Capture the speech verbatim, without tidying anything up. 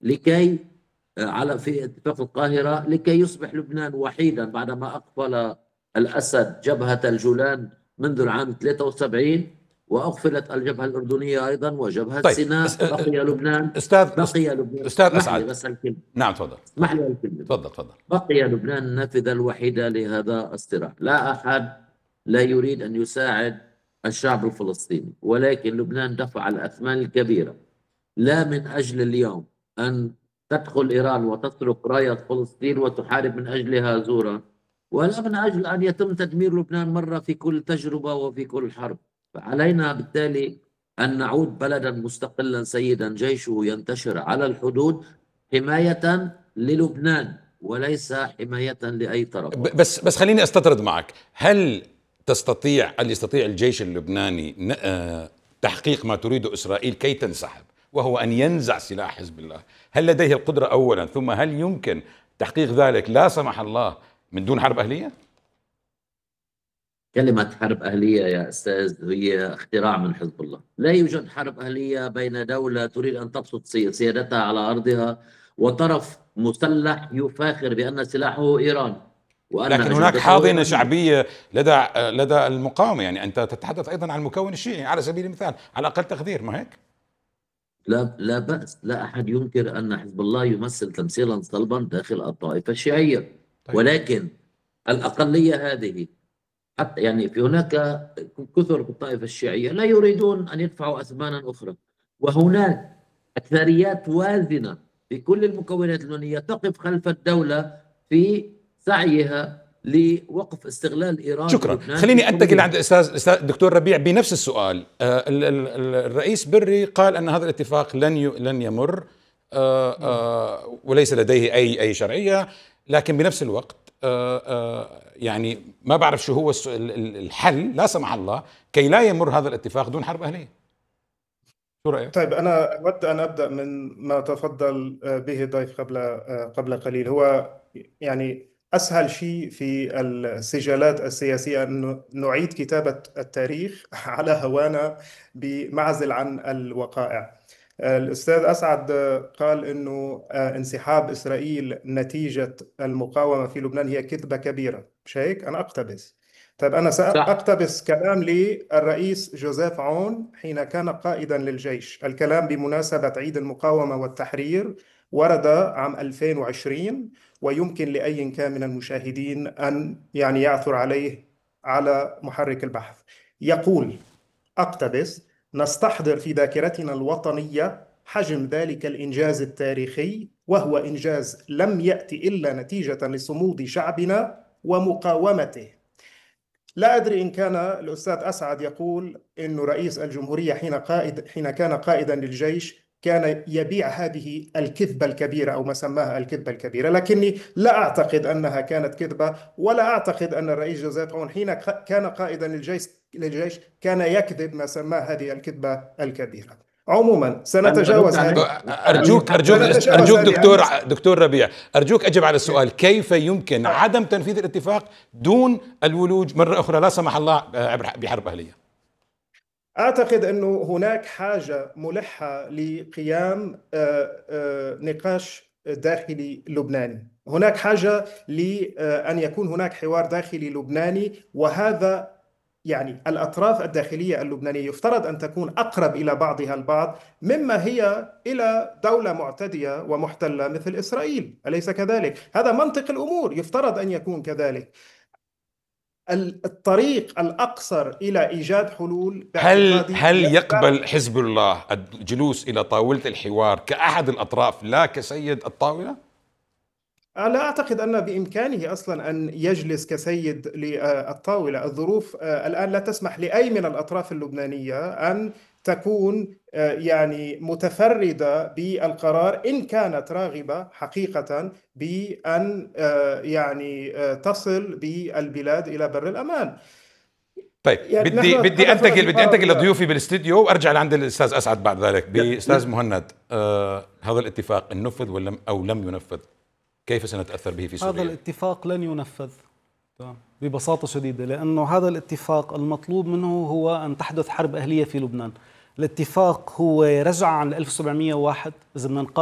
لكي على في اتفاق القاهرة لكي يصبح لبنان وحيدا بعدما أقفل الأسد جبهة الجولان منذ العام ثلاثة وسبعين، وأقفلت الجبهة الأردنية أيضا وجبهة طيب سيناء. بقي لبنان أستاذ بقي لبنان أستاذ اسمح لي أسعد. بس الكلمة نعم تفضل. اسمح لي الكلمة تفضل تفضل. بقي لبنان النافذة الوحيدة لهذا الصراع. لا أحد لا يريد أن يساعد الشعب الفلسطيني، ولكن لبنان دفع الأثمان الكبيرة، لا من أجل اليوم أن تدخل إيران وتسرق راية فلسطين وتحارب من أجلها زورا، ولا من أجل أن يتم تدمير لبنان مرة في كل تجربة وفي كل حرب. فعلينا بالتالي أن نعود بلدا مستقلا سيدا جيشه ينتشر على الحدود حماية للبنان وليس حماية لأي طرف. بس بس خليني استطرد معك. هل تستطيع هل يستطيع الجيش اللبناني تحقيق ما تريده إسرائيل كي تنسحب، وهو أن ينزع سلاح حزب الله؟ هل لديه القدرة أولا، ثم هل يمكن تحقيق ذلك لا سمح الله من دون حرب أهلية؟ كلمة حرب أهلية يا أستاذ هي اختراع من حزب الله. لا يوجد حرب أهلية بين دولة تريد أن تبسط سيادتها على أرضها وطرف مسلح يفاخر بأن سلاحه إيران، وأن لكن هناك أجندته حاضنة إيرانية. شعبية لدى لدى المقاومة. يعني أنت تتحدث أيضا عن المكون الشيعي على سبيل المثال، على أقل تقدير، ما هيك؟ لا لا بأس، لا أحد ينكر أن حزب الله يمثل تمثيلا صلبا داخل الطائفة الشيعية. طيب. ولكن الأقلية هذه حتى يعني في هناك كثر في الطائفة الشيعية لا يريدون أن يدفعوا أثمانا أخرى، وهناك أكثريات وازنة في كل المكونات اللبنانية تقف خلف الدولة في سعيها لوقف استغلال إيران شكرا. للبنان. خليني أنتقل عند الأستاذ الدكتور ربيع بنفس السؤال. آه الرئيس بري قال أن هذا الاتفاق لن لن يمر آه آه وليس لديه أي أي شرعية، لكن بنفس الوقت آه آه يعني ما بعرف شو هو الحل لا سمح الله كي لا يمر هذا الاتفاق دون حرب أهلية. شو رأيك؟ طيب، أنا أود أن أبدأ من ما تفضل به الضيف قبل قبل قليل. هو يعني أسهل شيء في السجالات السياسية أن نعيد كتابة التاريخ على هوانا بمعزل عن الوقائع. الأستاذ أسعد قال أنه انسحاب إسرائيل نتيجة المقاومة في لبنان هي كذبة كبيرة، مش هيك؟ أنا أقتبس. طيب أنا سأقتبس كلام للرئيس جوزيف عون حين كان قائدا للجيش. الكلام بمناسبة عيد المقاومة والتحرير ورد عام ألفين وعشرين، ويمكن لأي كان من المشاهدين أن يعني يعثر عليه على محرك البحث. يقول، أقتبس: نستحضر في ذاكرتنا الوطنية حجم ذلك الإنجاز التاريخي، وهو إنجاز لم يأتي إلا نتيجة لصمود شعبنا ومقاومته. لا أدري إن كان الأستاذ أسعد يقول إنه رئيس الجمهورية حين قائد حين كان قائدا للجيش كان يبيع هذه الكذبة الكبيرة أو ما سماها الكذبة الكبيرة، لكني لا أعتقد أنها كانت كذبة، ولا أعتقد أن الرئيس جوزيف عون حين كان قائدا للجيش للجيش كان يكذب ما سماه هذه الكذبة الكبيرة. عموما سنتجاوز هذه. أرجوك أرجوك أرجوك دكتور دكتور ربيع، أرجوك أجب على السؤال: كيف يمكن عدم تنفيذ الاتفاق دون الولوج مرة أخرى لا سمح الله بحرب أهلية؟ أعتقد أنه هناك حاجة ملحة لقيام نقاش داخلي لبناني. هناك حاجة لأن يكون هناك حوار داخلي لبناني، وهذا يعني الأطراف الداخلية اللبنانية يفترض أن تكون أقرب إلى بعضها البعض مما هي إلى دولة معتدية ومحتلة مثل إسرائيل، أليس كذلك؟ هذا منطق الأمور، يفترض أن يكون كذلك. الطريق الأقصر إلى إيجاد حلول هل هل يقبل حزب الله الجلوس إلى طاولة الحوار كأحد الأطراف لا كسيد الطاولة؟ لا أعتقد أن بإمكانه أصلا أن يجلس كسيد للطاولة. الظروف الآن لا تسمح لأي من الأطراف اللبنانية أن تكون يعني متفردة بالقرار إن كانت راغبة حقيقة بأن يعني تصل بالبلاد إلى بر الأمان. طيب، يعني بدي بدي انتقل بدي انتقل لضيوفي بالاستديو وارجع لعند الاستاذ اسعد بعد ذلك. باستاذ مهند، آه هذا الاتفاق ان نفذ ولم او لم ينفذ كيف سنتاثر به في سوريا؟ هذا الاتفاق لن ينفذ ببساطه شديده، لانه هذا الاتفاق المطلوب منه هو ان تحدث حرب اهليه في لبنان. الاتفاق هو رجع عن ألف وسبعمئة وواحد اذا بدنا